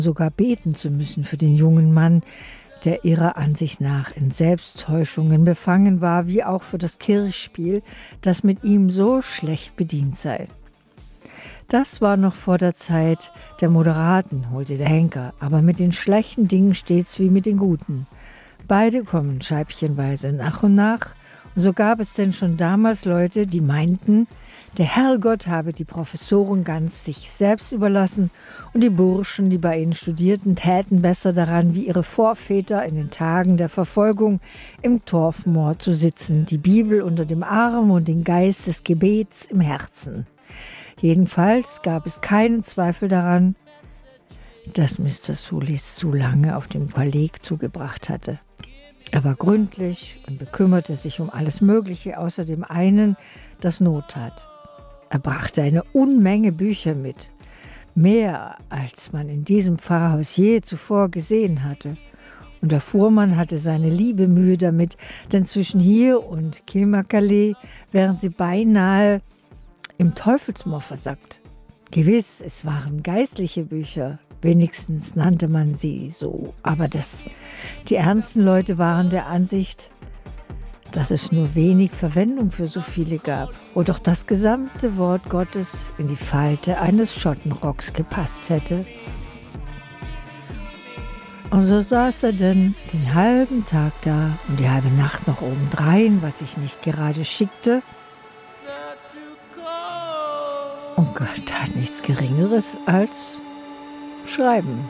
sogar beten zu müssen für den jungen Mann, der ihrer Ansicht nach in Selbsttäuschungen befangen war, wie auch für das Kirchspiel, das mit ihm so schlecht bedient sei. Das war noch vor der Zeit der Moderaten, holte der Henker, aber mit den schlechten Dingen steht's wie mit den guten. Beide kommen scheibchenweise nach und nach, und so gab es denn schon damals Leute, die meinten, der Herrgott habe die Professoren ganz sich selbst überlassen und die Burschen, die bei ihnen studierten, täten besser daran, wie ihre Vorväter in den Tagen der Verfolgung im Torfmoor zu sitzen, die Bibel unter dem Arm und den Geist des Gebets im Herzen. Jedenfalls gab es keinen Zweifel daran, dass Mr. Soulis zu lange auf dem Kolleg zugebracht hatte. Er war gründlich und bekümmerte sich um alles Mögliche, außer dem einen, das Not tat. Er brachte eine Unmenge Bücher mit, mehr als man in diesem Pfarrhaus je zuvor gesehen hatte. Und der Fuhrmann hatte seine liebe Mühe damit, denn zwischen hier und Kilmacollet wären sie beinahe im Teufelsmoor versackt. Gewiss, es waren geistliche Bücher, wenigstens nannte man sie so, aber die ernsten Leute waren der Ansicht, dass es nur wenig Verwendung für so viele gab, wo doch das gesamte Wort Gottes in die Falte eines Schottenrocks gepasst hätte. Und so saß er denn den halben Tag da und die halbe Nacht noch obendrein, was sich nicht gerade schickte. Und Gott tat nichts Geringeres als schreiben.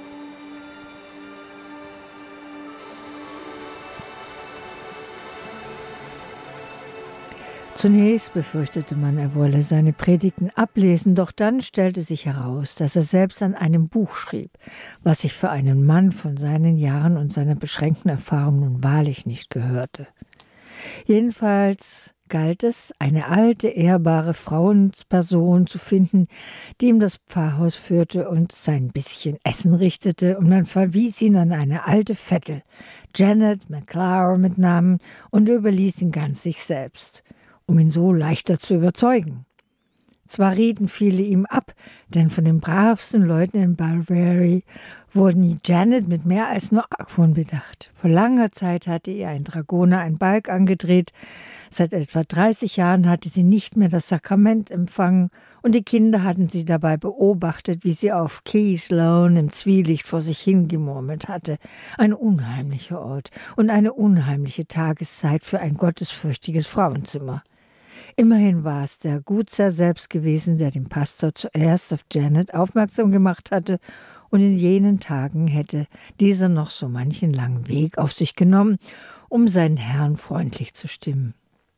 Zunächst befürchtete man, er wolle seine Predigten ablesen, doch dann stellte sich heraus, dass er selbst an einem Buch schrieb, was sich für einen Mann von seinen Jahren und seiner beschränkten Erfahrung nun wahrlich nicht gehörte. Jedenfalls galt es, eine alte, ehrbare Frauensperson zu finden, die ihm das Pfarrhaus führte und sein bisschen Essen richtete, und man verwies ihn an eine alte Vettel, Janet McClower mit Namen, und überließ ihn ganz sich selbst, um ihn so leichter zu überzeugen. Zwar rieten viele ihm ab, denn von den bravsten Leuten in Barbary wurden Janet mit mehr als nur Argwohn bedacht. Vor langer Zeit hatte ihr ein Dragoner einen Balg angedreht, seit etwa 30 Jahren hatte sie nicht mehr das Sakrament empfangen und die Kinder hatten sie dabei beobachtet, wie sie auf Keys Lawn im Zwielicht vor sich hingemurmelt hatte. Ein unheimlicher Ort und eine unheimliche Tageszeit für ein gottesfürchtiges Frauenzimmer. Immerhin war es der Gutsherr selbst gewesen, der den Pastor zuerst auf Janet aufmerksam gemacht hatte, und in jenen Tagen hätte dieser noch so manchen langen Weg auf sich genommen, um seinen Herrn freundlich zu stimmen.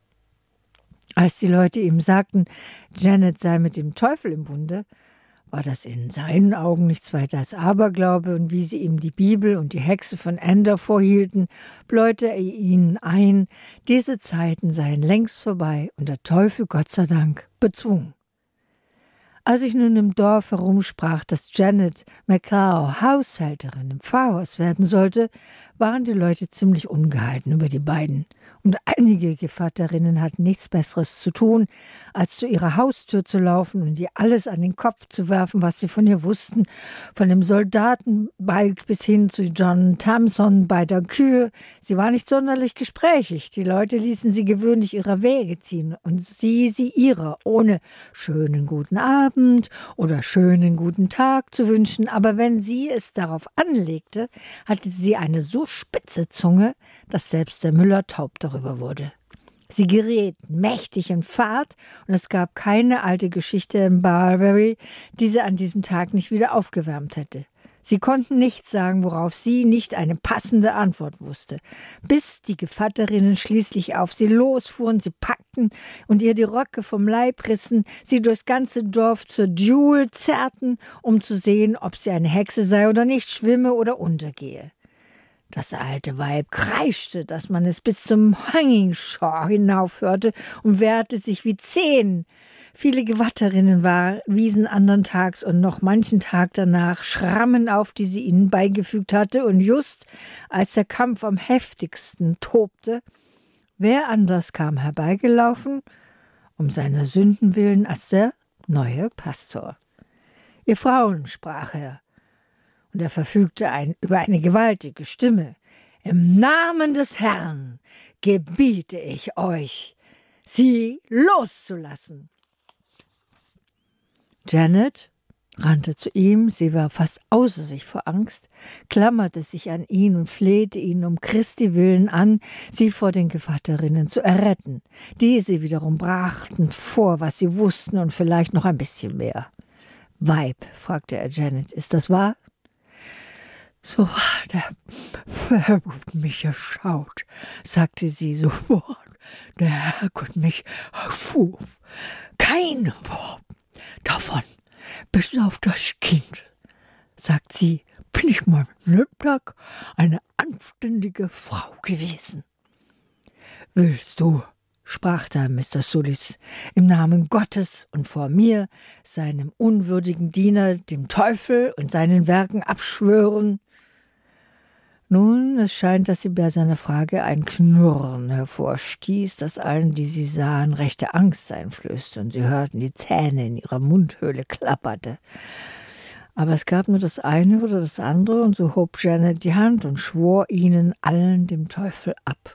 Als die Leute ihm sagten, Janet sei mit dem Teufel im Bunde, war das in seinen Augen nichts weiter als Aberglaube, und wie sie ihm die Bibel und die Hexe von Endor vorhielten, bläute er ihnen ein, diese Zeiten seien längst vorbei und der Teufel, Gott sei Dank, bezwungen. Als ich nun im Dorf herumsprach, dass Janet McClower Haushälterin im Pfarrhaus werden sollte, waren die Leute ziemlich ungehalten über die beiden. Und einige Gevatterinnen hatten nichts Besseres zu tun, als zu ihrer Haustür zu laufen und ihr alles an den Kopf zu werfen, was sie von ihr wussten, von dem Soldatenbalg bis hin zu John Thompson bei der Kühe. Sie war nicht sonderlich gesprächig. Die Leute ließen sie gewöhnlich ihrer Wege ziehen und sie ihrer, ohne schönen guten Abend oder schönen guten Tag zu wünschen. Aber wenn sie es darauf anlegte, hatte sie eine so spitze Zunge, dass selbst der Müller taub darüber wurde. Sie geriet mächtig in Fahrt und es gab keine alte Geschichte in Barbary, die sie an diesem Tag nicht wieder aufgewärmt hätte. Sie konnten nichts sagen, worauf sie nicht eine passende Antwort wusste, bis die Gevatterinnen schließlich auf sie losfuhren, sie packten und ihr die Röcke vom Leib rissen, sie durchs ganze Dorf zur Jewel zerrten, um zu sehen, ob sie eine Hexe sei oder nicht, schwimme oder untergehe. Das alte Weib kreischte, dass man es bis zum Hanging Shaw hinaufhörte und wehrte sich wie 10. Viele Gevatterinnen wiesen andern Tags und noch manchen Tag danach Schrammen auf, die sie ihnen beigefügt hatte, und just als der Kampf am heftigsten tobte, wer anders kam herbeigelaufen, um seiner Sünden willen, als der neue Pastor. »Ihr Frauen«, sprach er, und er verfügte über eine gewaltige Stimme. »Im Namen des Herrn gebiete ich euch, sie loszulassen.« Janet rannte zu ihm, sie war fast außer sich vor Angst, klammerte sich an ihn und flehte ihn um Christi willen an, sie vor den Gevatterinnen zu erretten. Diese wiederum brachten vor, was sie wussten und vielleicht noch ein bisschen mehr. »Weib«, fragte er Janet, »ist das wahr?« »So hat der Herrgott mich erschaut«, sagte sie sofort. »Der Herrgott mich erschuf. Kein Wort davon, bis auf das Kind«, sagt sie, »bin ich mein Lebtag eine anständige Frau gewesen.« »Willst du«, sprach da Mr. Soulis, »im Namen Gottes und vor mir, seinem unwürdigen Diener, dem Teufel und seinen Werken abschwören?« Nun, es scheint, dass sie bei seiner Frage ein Knurren hervorstieß, das allen, die sie sahen, rechte Angst einflößte, und sie hörten, die Zähne in ihrer Mundhöhle klapperte. Aber es gab nur das eine oder das andere, und so hob Janet die Hand und schwor ihnen allen dem Teufel ab.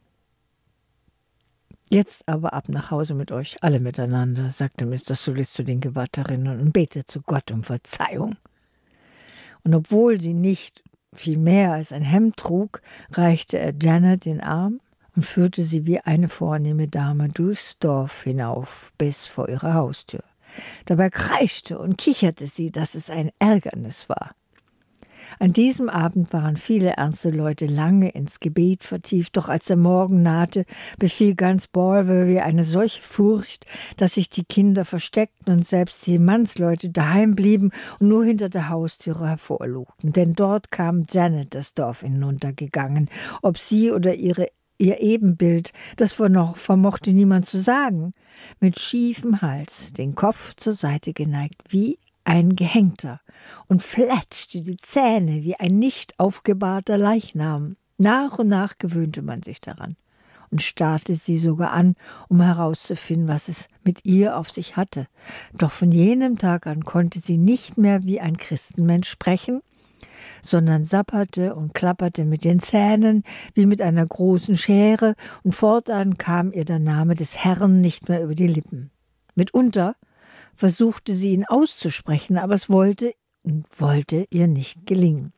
»Jetzt aber ab nach Hause mit euch, alle miteinander«, sagte Mr. Soulis zu den Gevatterinnen, »und betet zu Gott um Verzeihung.« Und obwohl sie nicht viel mehr als ein Hemd trug, reichte er Janet den Arm und führte sie wie eine vornehme Dame durchs Dorf hinauf bis vor ihre Haustür. Dabei kreischte und kicherte sie, dass es ein Ärgernis war. An diesem Abend waren viele ernste Leute lange ins Gebet vertieft, doch als der Morgen nahte, befiel ganz Balbury eine solche Furcht, dass sich die Kinder versteckten und selbst die Mannsleute daheim blieben und nur hinter der Haustüre hervorlugten. Denn dort kam Janet das Dorf hinuntergegangen. Ob sie oder ihr Ebenbild, das vermochte niemand zu sagen, mit schiefem Hals, den Kopf zur Seite geneigt, wie ein Gehängter, und fletschte die Zähne wie ein nicht aufgebahrter Leichnam. Nach und nach gewöhnte man sich daran und starrte sie sogar an, um herauszufinden, was es mit ihr auf sich hatte. Doch von jenem Tag an konnte sie nicht mehr wie ein Christenmensch sprechen, sondern sapperte und klapperte mit den Zähnen wie mit einer großen Schere, und fortan kam ihr der Name des Herrn nicht mehr über die Lippen. Mitunter versuchte sie ihn auszusprechen, aber es wollte ihr nicht gelingen.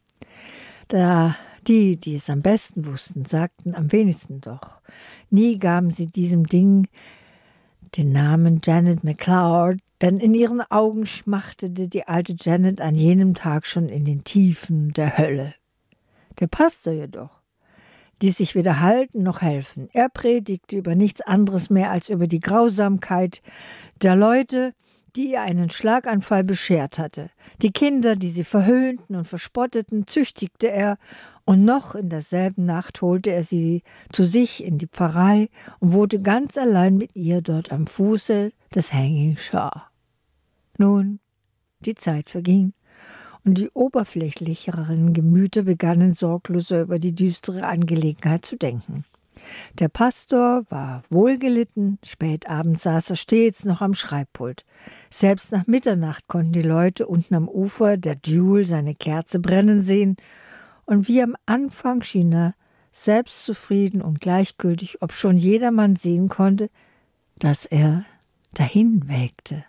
Da die es am besten wussten, sagten am wenigsten doch. Nie gaben sie diesem Ding den Namen Janet McCloud, denn in ihren Augen schmachtete die alte Janet an jenem Tag schon in den Tiefen der Hölle. Der Pastor jedoch ließ sich weder halten noch helfen. Er predigte über nichts anderes mehr als über die Grausamkeit der Leute, die ihr einen Schlaganfall beschert hatte. Die Kinder, die sie verhöhnten und verspotteten, züchtigte er, und noch in derselben Nacht holte er sie zu sich in die Pfarrei und wohnte ganz allein mit ihr dort am Fuße des Hanging Shaw. Nun, die Zeit verging, und die oberflächlicheren Gemüter begannen sorgloser über die düstere Angelegenheit zu denken. Der Pastor war wohlgelitten, spät abends saß er stets noch am Schreibpult. Selbst nach Mitternacht konnten die Leute unten am Ufer der Dule seine Kerze brennen sehen, und wie am Anfang schien er selbstzufrieden und gleichgültig, obschon jedermann sehen konnte, dass er dahin welkte.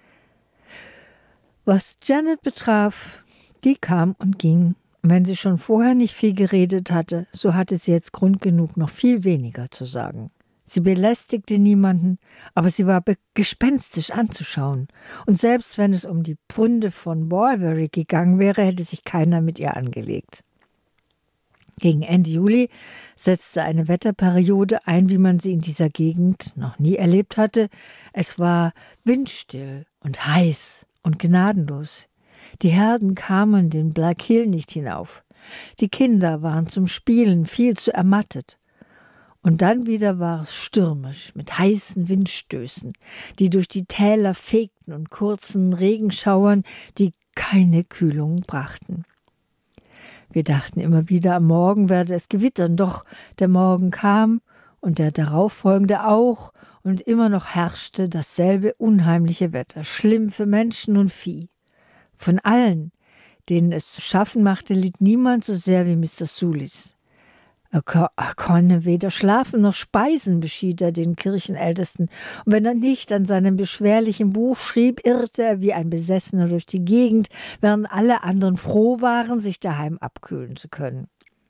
Was Janet betraf, die kam und ging. Wenn sie schon vorher nicht viel geredet hatte, so hatte sie jetzt Grund genug, noch viel weniger zu sagen. Sie belästigte niemanden, aber sie war gespenstisch anzuschauen. Und selbst wenn es um die Pfründe von Balbury gegangen wäre, hätte sich keiner mit ihr angelegt. Gegen Ende Juli setzte eine Wetterperiode ein, wie man sie in dieser Gegend noch nie erlebt hatte. Es war windstill und heiß und gnadenlos. Die Herden kamen den Black Hill nicht hinauf. Die Kinder waren zum Spielen viel zu ermattet. Und dann wieder war es stürmisch mit heißen Windstößen, die durch die Täler fegten, und kurzen Regenschauern, die keine Kühlung brachten. Wir dachten immer wieder, am Morgen werde es gewittern, doch der Morgen kam und der darauffolgende auch, und immer noch herrschte dasselbe unheimliche Wetter, schlimm für Menschen und Vieh. Von allen, denen es zu schaffen machte, litt niemand so sehr wie Mr. Soulis. Er könne weder schlafen noch speisen, beschied er den Kirchenältesten. Und wenn er nicht an seinem beschwerlichen Buch schrieb, irrte er wie ein Besessener durch die Gegend, während alle anderen froh waren, sich daheim abkühlen zu können.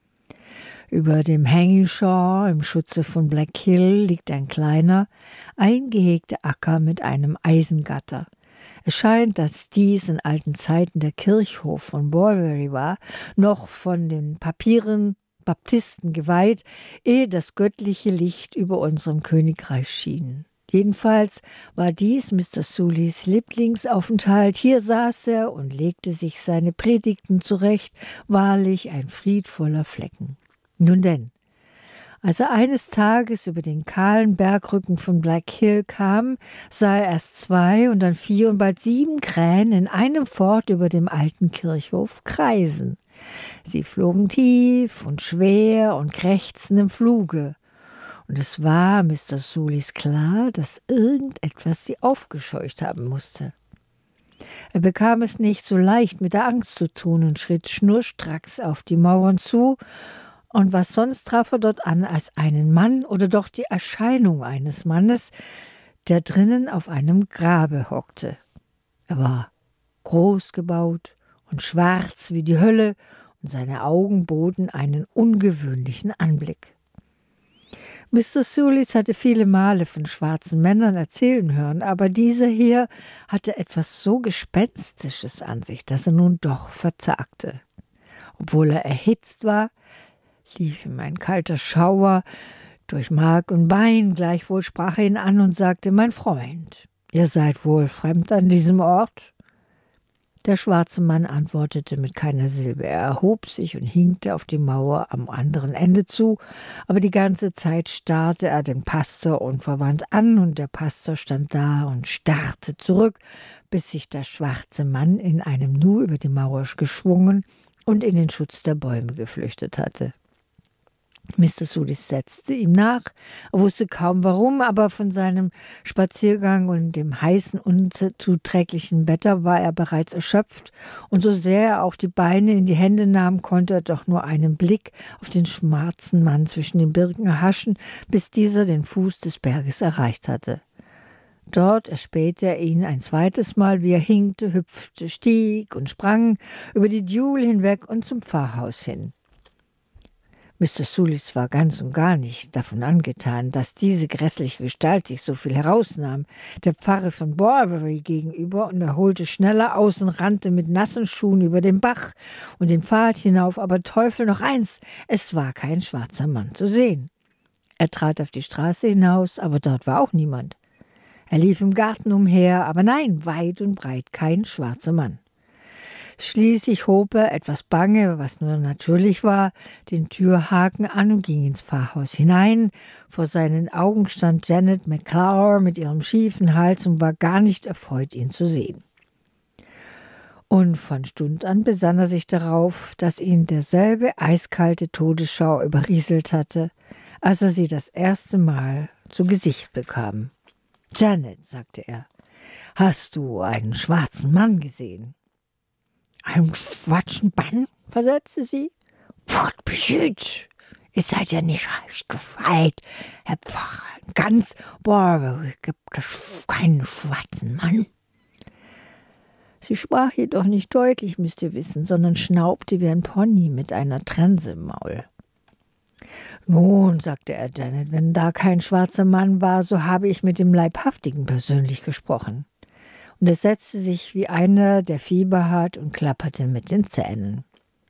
Über dem Hanging-Shaw im Schutze von Black Hill liegt ein kleiner, eingehegter Acker mit einem Eisengatter. Es scheint, dass dies in alten Zeiten der Kirchhof von Borbury war, noch von den Papieren Baptisten geweiht, ehe das göttliche Licht über unserem Königreich schien. Jedenfalls war dies Mr. Soulis Lieblingsaufenthalt. Hier saß er und legte sich seine Predigten zurecht, wahrlich ein friedvoller Flecken. Nun denn, als er eines Tages über den kahlen Bergrücken von Black Hill kam, sah er erst 2 und dann 4 und bald 7 Krähen in einem fort über dem alten Kirchhof kreisen. Sie flogen tief und schwer und krächzten im Fluge. Und es war Mr. Soulis klar, dass irgendetwas sie aufgescheucht haben musste. Er bekam es nicht so leicht mit der Angst zu tun und schritt schnurstracks auf die Mauern zu. Und was sonst traf er dort an als einen Mann oder doch die Erscheinung eines Mannes, der drinnen auf einem Grabe hockte. Er war groß gebaut und schwarz wie die Hölle, und seine Augen boten einen ungewöhnlichen Anblick. Mr. Soulis hatte viele Male von schwarzen Männern erzählen hören, aber dieser hier hatte etwas so Gespenstisches an sich, dass er nun doch verzagte. Obwohl er erhitzt war, lief ihm ein kalter Schauer durch Mark und Bein, gleichwohl sprach er ihn an und sagte: »Mein Freund, ihr seid wohl fremd an diesem Ort?« Der schwarze Mann antwortete mit keiner Silbe. Er erhob sich und hinkte auf die Mauer am anderen Ende zu, aber die ganze Zeit starrte er den Pastor unverwandt an, und der Pastor stand da und starrte zurück, bis sich der schwarze Mann in einem Nu über die Mauer geschwungen und in den Schutz der Bäume geflüchtet hatte. Mr. Soulis setzte ihm nach. Er wusste kaum warum, aber von seinem Spaziergang und dem heißen, unzuträglichen Wetter war er bereits erschöpft, und so sehr er auch die Beine in die Hände nahm, konnte er doch nur einen Blick auf den schwarzen Mann zwischen den Birken erhaschen, bis dieser den Fuß des Berges erreicht hatte. Dort erspähte er ihn ein zweites Mal, wie er hinkte, hüpfte, stieg und sprang über die Dule hinweg und zum Pfarrhaus hin. Mr. Soulis war ganz und gar nicht davon angetan, dass diese grässliche Gestalt sich so viel herausnahm, der Pfarre von Borbury gegenüber, und er holte schneller aus und rannte mit nassen Schuhen über den Bach und den Pfad hinauf, aber Teufel noch eins, es war kein schwarzer Mann zu sehen. Er trat auf die Straße hinaus, aber dort war auch niemand. Er lief im Garten umher, aber nein, weit und breit kein schwarzer Mann. Schließlich hob er, etwas bange, was nur natürlich war, den Türhaken an und ging ins Pfarrhaus hinein. Vor seinen Augen stand Janet McClure mit ihrem schiefen Hals und war gar nicht erfreut, ihn zu sehen. Und von Stund an besann er sich darauf, dass ihn derselbe eiskalte Todesschau überrieselt hatte, als er sie das erste Mal zu Gesicht bekam. »Janet«, sagte er, »hast du einen schwarzen Mann gesehen?« »Einen schwarzen Mann?«, versetzte sie. »Gott behüt, ihr seid ja nicht recht gescheit, Herr Pfarrer. In ganz Borbury gibt es keinen schwarzen Mann.« Sie sprach jedoch nicht deutlich, müsst ihr wissen, sondern schnaubte wie ein Pony mit einer Trense im Maul. »Nun«, sagte er Janet, »wenn da kein schwarzer Mann war, so habe ich mit dem Leibhaftigen persönlich gesprochen.« Und er setzte sich wie einer, der Fieber hat, und klapperte mit den Zähnen.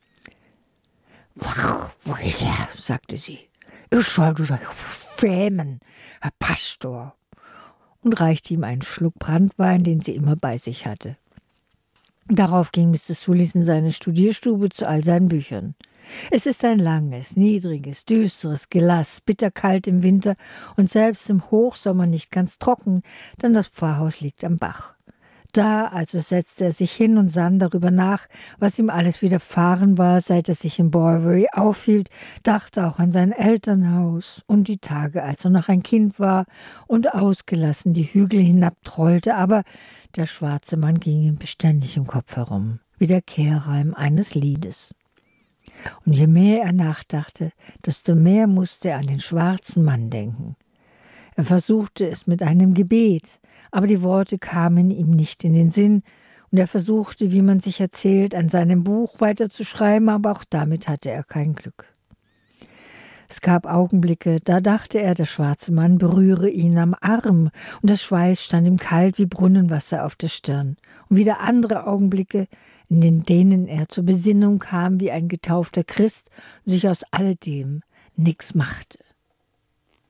»Woher«, sagte sie, »ihr solltet euch schämen, Herr Pastor«, und reichte ihm einen Schluck Branntwein, den sie immer bei sich hatte. Darauf ging Mr. Soulis in seine Studierstube zu all seinen Büchern. Es ist ein langes, niedriges, düsteres Gelass, bitterkalt im Winter und selbst im Hochsommer nicht ganz trocken, denn das Pfarrhaus liegt am Bach. Da also setzte er sich hin und sann darüber nach, was ihm alles widerfahren war, seit er sich in Borbury aufhielt, dachte auch an sein Elternhaus und die Tage, als er noch ein Kind war und ausgelassen die Hügel hinabtrollte, aber der schwarze Mann ging ihm beständig im Kopf herum. wie der Kehrreim eines Liedes. Und je mehr er nachdachte, desto mehr musste er an den schwarzen Mann denken. Er versuchte es mit einem Gebet, aber die Worte kamen ihm nicht in den Sinn, und er versuchte, wie man sich erzählt, an seinem Buch weiterzuschreiben, aber auch damit hatte er kein Glück. Es gab Augenblicke, da dachte er, der schwarze Mann berühre ihn am Arm, und das Schweiß stand ihm kalt wie Brunnenwasser auf der Stirn. Und wieder andere Augenblicke, in denen er zur Besinnung kam wie ein getaufter Christ und sich aus alledem nichts machte.